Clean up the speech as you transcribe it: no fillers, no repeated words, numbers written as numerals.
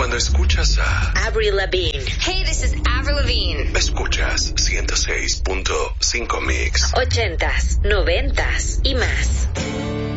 Cuando escuchas a Avril Lavigne. Hey, this is Avril Lavigne. Escuchas 106.5 Mix. 80s, 90s y más.